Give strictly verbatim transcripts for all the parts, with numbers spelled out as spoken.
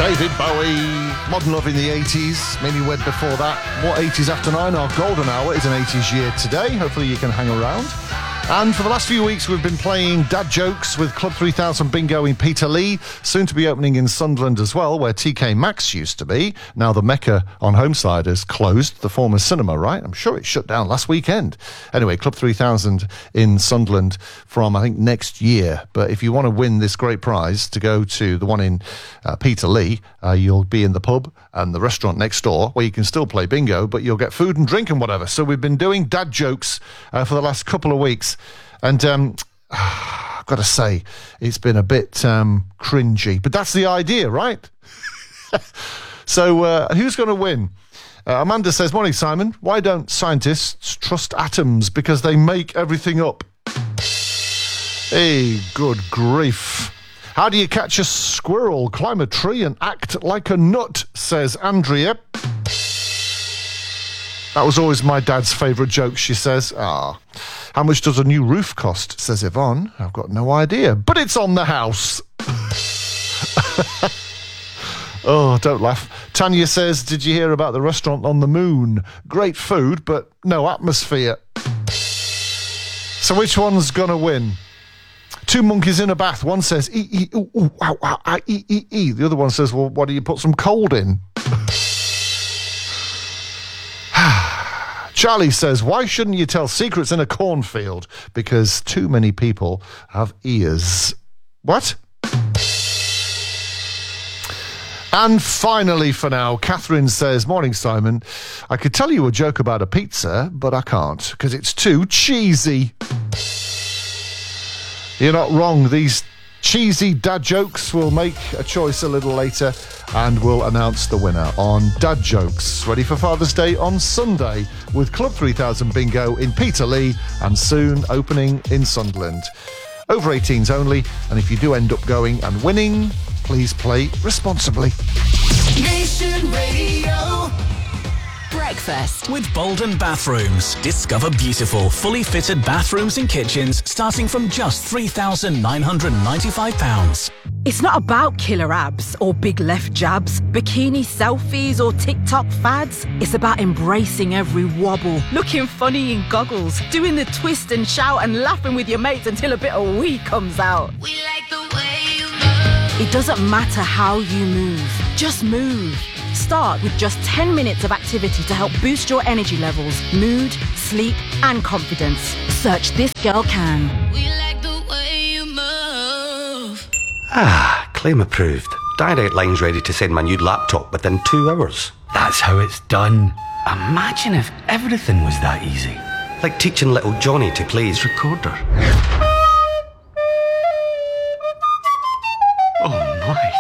David Bowie, Modern Love in the eighties, Mimi Webb before that. What eighties After nine, our golden hour, is an eighties year today. Hopefully you can hang around. And for the last few weeks, we've been playing dad jokes with Club three thousand Bingo in Peterlee, soon to be opening in Sunderland as well, where T K Maxx used to be. Now the Mecca on Homeside has closed, the former cinema, right? I'm sure it shut down last weekend. Anyway, Club three thousand in Sunderland from, I think, next year. But if you want to win this great prize to go to the one in uh, Peterlee, uh, you'll be in the pub and the restaurant next door, where you can still play bingo, but you'll get food and drink and whatever. So we've been doing dad jokes uh, for the last couple of weeks. And um, I've got to say, it's been a bit um, cringy. But that's the idea, right? So uh, who's going to win? Uh, Amanda says, morning, Simon. Why don't scientists trust atoms? Because they make everything up. Hey, good grief. How do you catch a squirrel, climb a tree and act like a nut, says Andrea. That was always my dad's favourite joke, she says. Ah. How much does a new roof cost, says Yvonne. I've got no idea, but it's on the house. Oh, don't laugh. Tanya says, did you hear about the restaurant on the moon? Great food, but no atmosphere. So which one's going to win? Two monkeys in a bath. One says, ee, ee, ooh, ooh, ow, ow, ow, ee, ee, ee. The other one says, well, why do you put some cold in? Charlie says, why shouldn't you tell secrets in a cornfield? Because too many people have ears. What? And finally, for now, Catherine says, morning, Simon. I could tell you a joke about a pizza, but I can't, because it's too cheesy. You're not wrong. These cheesy dad jokes will make a choice a little later, and we'll announce the winner on Dad Jokes. Ready for Father's Day on Sunday with Club three thousand Bingo in Peterlee and soon opening in Sunderland. Over eighteens only, and if you do end up going and winning, please play responsibly. Nation Radio. Breakfast with Bolden Bathrooms. Discover beautiful, fully fitted bathrooms and kitchens starting from just three thousand nine hundred ninety-five pounds. It's not about killer abs or big left jabs, bikini selfies or TikTok fads. It's about embracing every wobble, looking funny in goggles, doing the twist and shout and laughing with your mates until a bit of wee comes out. We like the way you move. It doesn't matter how you move, just move. Start with just ten minutes of activity to help boost your energy levels, mood, sleep and confidence. Search This Girl Can. We like the way you move. Ah, claim approved. Direct Line's ready to send my new laptop within two hours. That's how it's done. Imagine if everything was that easy. Like teaching little Johnny to play his recorder. Oh my.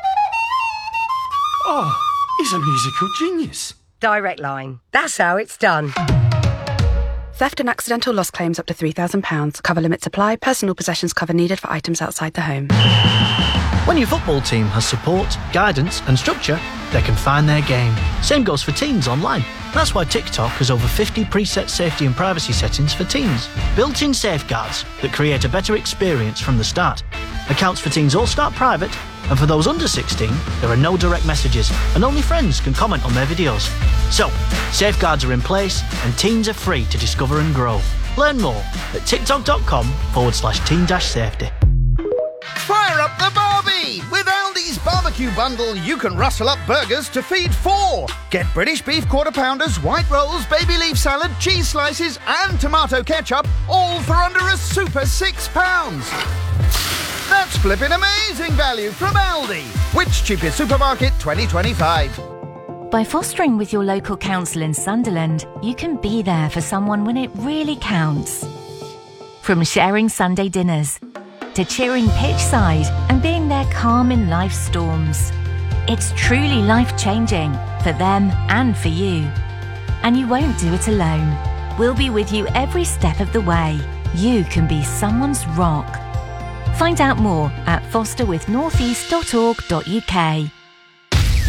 Oh, he's a musical genius. Direct Line. That's how it's done. Theft and accidental loss claims up to three thousand pounds. Cover limits apply. Personal possessions cover needed for items outside the home. When your football team has support, guidance and structure, they can find their game. Same goes for teens online. That's why TikTok has over fifty preset safety and privacy settings for teens. Built-in safeguards that create a better experience from the start. Accounts for teens all start private, and for those under sixteen, there are no direct messages, and only friends can comment on their videos. So, safeguards are in place, and teens are free to discover and grow. Learn more at tiktok.com forward slash teen dash safety. Fire up the Barbie! With Aldi's barbecue bundle, you can rustle up burgers to feed four. Get British beef quarter pounders, white rolls, baby leaf salad, cheese slices, and tomato ketchup, all for under a super six pounds. That's flipping amazing value from Aldi. Which cheapest supermarket twenty twenty-five? By fostering with your local council in Sunderland, you can be there for someone when it really counts. From sharing Sunday dinners to cheering pitch side and being there calm in life's storms. It's truly life-changing for them and for you. And you won't do it alone. We'll be with you every step of the way. You can be someone's rock. Find out more at foster with northeast dot org dot uk.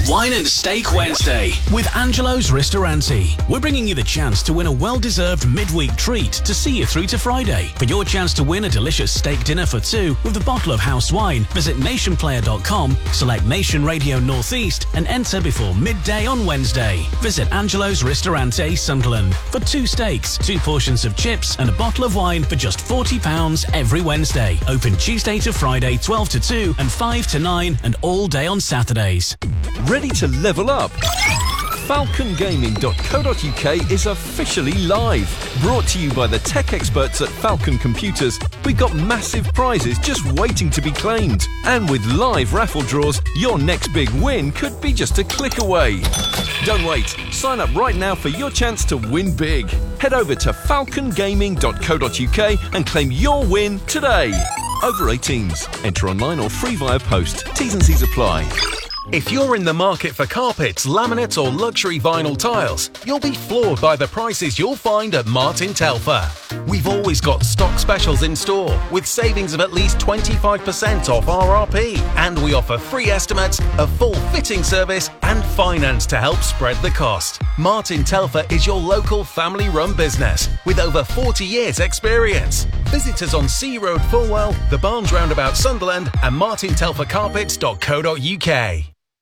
Wine and Steak Wednesday with Angelo's Ristorante. We're bringing you the chance to win a well-deserved midweek treat to see you through to Friday. For your chance to win a delicious steak dinner for two with a bottle of house wine, visit nation player dot com, select Nation Radio Northeast and enter before midday on Wednesday. Visit Angelo's Ristorante, Sunderland for two steaks, two portions of chips and a bottle of wine for just forty pounds every Wednesday. Open Tuesday to Friday, twelve to two and five to nine and all day on Saturdays. Ready to level up? falcon gaming dot co dot U K is officially live. Brought to you by the tech experts at Falcon Computers, we've got massive prizes just waiting to be claimed. And with live raffle draws, your next big win could be just a click away. Don't wait. Sign up right now for your chance to win big. Head over to falcon gaming dot co dot U K and claim your win today. Over eighteens. Enter online or free via post. T's and C's apply. If you're in the market for carpets, laminates or luxury vinyl tiles, you'll be floored by the prices you'll find at Martin Telfer. We've always got stock specials in store with savings of at least twenty-five percent off R R P, and we offer free estimates, a full fitting service and finance to help spread the cost. Martin Telfer is your local family-run business with over forty years experience. Visit us on Sea Road Fulwell, the Barnes Roundabout Sunderland and martin telfer carpets dot co dot U K.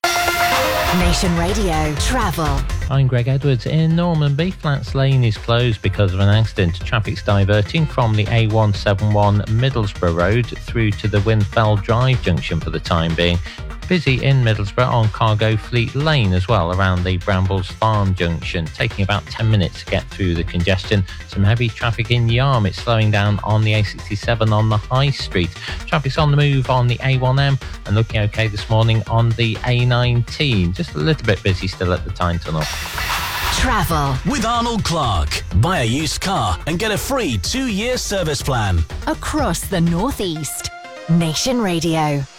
Nation Radio Travel. I'm Greg Edwards. In Normanby, Flats Lane is closed because of an accident. Traffic's diverting from the A one seventy-one Middlesbrough Road through to the Winfell Drive junction for the time being. Busy in Middlesbrough on Cargo Fleet Lane as well, around the Brambles Farm junction, taking about ten minutes to get through the congestion. Some heavy traffic in Yarm. It's slowing down on the A sixty-seven on the High Street. Traffic's on the move on the A one M and looking okay this morning on the A nineteen. Just a little bit busy still at the Tyne Tunnel. Travel with Arnold Clark. Buy a used car and get a free two-year service plan across the Northeast. Nation Radio.